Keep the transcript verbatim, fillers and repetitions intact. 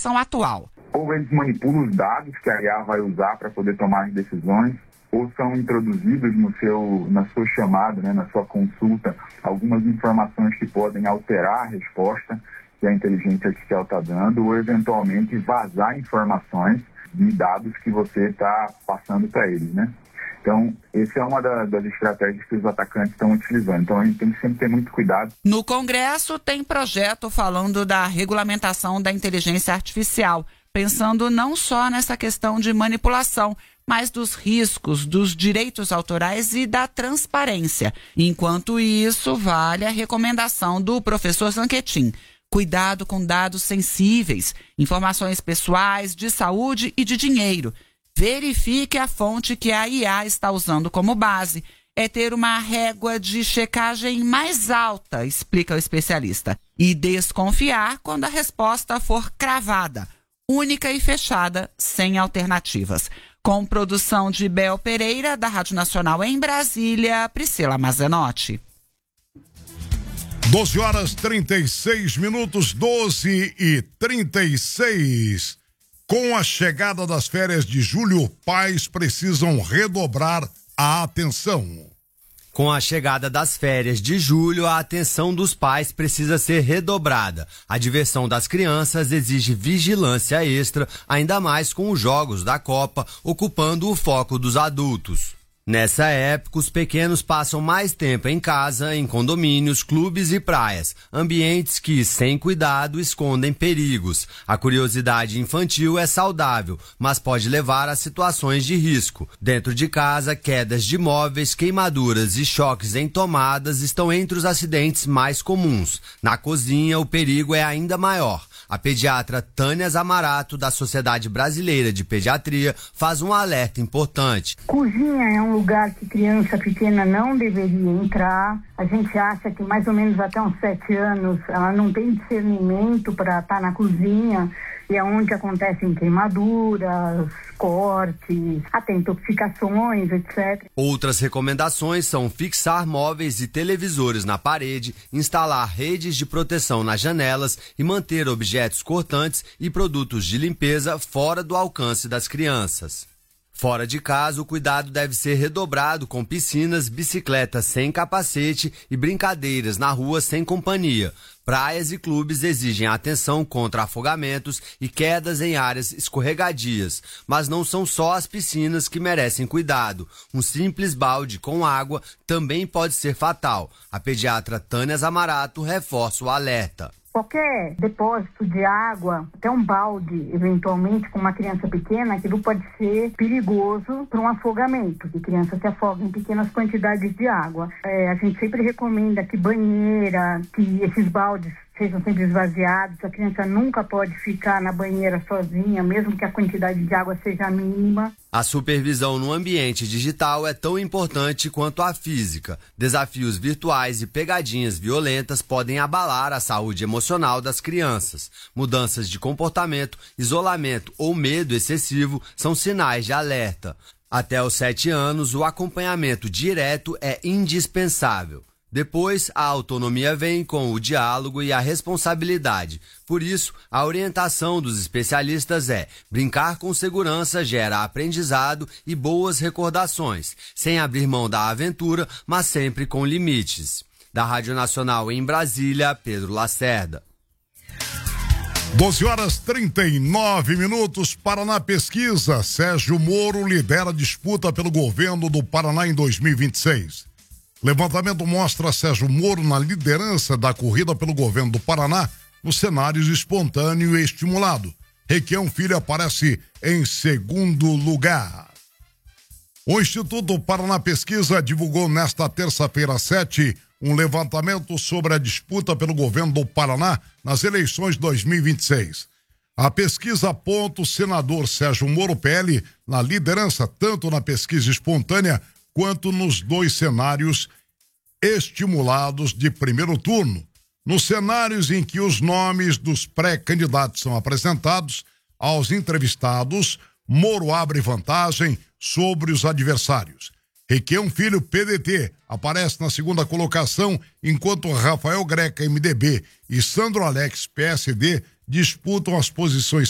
situação atual. Ou eles manipulam os dados que a I A vai usar para poder tomar as decisões, ou são introduzidos no seu, na sua chamada, né, na sua consulta, algumas informações que podem alterar a resposta que a inteligência artificial está dando, ou eventualmente vazar informações de dados que você está passando para eles, né? Então, essa é uma da, das estratégias que os atacantes estão utilizando. Então, a gente tem que sempre ter muito cuidado. No Congresso, tem projeto falando da regulamentação da inteligência artificial, pensando não só nessa questão de manipulação, mas dos riscos, dos direitos autorais e da transparência. Enquanto isso, vale a recomendação do professor Zanquetin. Cuidado com dados sensíveis, informações pessoais, de saúde e de dinheiro. Verifique a fonte que a I A está usando como base. É ter uma régua de checagem mais alta, explica o especialista. E desconfiar quando a resposta for cravada, única e fechada, sem alternativas. Com produção de Bel Pereira, da Rádio Nacional em Brasília, Priscila Mazenotti. doze horas trinta e seis minutos, doze e trinta e seis. Com a chegada das férias de julho, pais precisam redobrar a atenção. Com a chegada das férias de julho, a atenção dos pais precisa ser redobrada. A diversão das crianças exige vigilância extra, ainda mais com os jogos da Copa ocupando o foco dos adultos. Nessa época, os pequenos passam mais tempo em casa, em condomínios, clubes e praias, ambientes que, sem cuidado, escondem perigos. A curiosidade infantil é saudável, mas pode levar a situações de risco. Dentro de casa, quedas de móveis, queimaduras e choques em tomadas estão entre os acidentes mais comuns. Na cozinha, o perigo é ainda maior. A pediatra Tânia Zamarato, da Sociedade Brasileira de Pediatria, faz um alerta importante. Cozinha é um lugar que criança pequena não deveria entrar. A gente acha que mais ou menos até uns sete anos ela não tem discernimento para estar na cozinha, e é onde acontecem queimaduras, cortes, até intoxicações, etcétera. Outras recomendações são fixar móveis e televisores na parede, instalar redes de proteção nas janelas e manter objetos cortantes e produtos de limpeza fora do alcance das crianças. Fora de casa, o cuidado deve ser redobrado com piscinas, bicicletas sem capacete e brincadeiras na rua sem companhia. Praias e clubes exigem atenção contra afogamentos e quedas em áreas escorregadias. Mas não são só as piscinas que merecem cuidado. Um simples balde com água também pode ser fatal. A pediatra Tânia Zamarato reforça o alerta. Qualquer depósito de água, até um balde, eventualmente, com uma criança pequena, aquilo pode ser perigoso para um afogamento, que criança se afoga em pequenas quantidades de água. É, a gente sempre recomenda que banheira, que esses baldes sejam sempre esvaziados. A criança nunca pode ficar na banheira sozinha, mesmo que a quantidade de água seja mínima. A supervisão no ambiente digital é tão importante quanto a física. Desafios virtuais e pegadinhas violentas podem abalar a saúde emocional das crianças. Mudanças de comportamento, isolamento ou medo excessivo são sinais de alerta. Até os sete anos, o acompanhamento direto é indispensável. Depois, a autonomia vem com o diálogo e a responsabilidade. Por isso, a orientação dos especialistas é: brincar com segurança gera aprendizado e boas recordações, sem abrir mão da aventura, mas sempre com limites. Da Rádio Nacional em Brasília, Pedro Lacerda. doze horas trinta e nove minutos. Paraná Pesquisa. Sérgio Moro lidera a disputa pelo governo do Paraná em dois mil e vinte e seis. Levantamento mostra Sérgio Moro na liderança da corrida pelo governo do Paraná nos cenários espontâneo e estimulado. Requião Filho aparece em segundo lugar. O Instituto Paraná Pesquisa divulgou nesta terça-feira sete um levantamento sobre a disputa pelo governo do Paraná nas eleições de dois mil e vinte e seis. A pesquisa aponta o senador Sérgio Moro P L na liderança tanto na pesquisa espontânea quanto nos dois cenários estimulados de primeiro turno. Nos cenários em que os nomes dos pré-candidatos são apresentados aos entrevistados, Moro abre vantagem sobre os adversários. Requião Filho, P D T, aparece na segunda colocação, enquanto Rafael Greca, M D B, e Sandro Alex, P S D, disputam as posições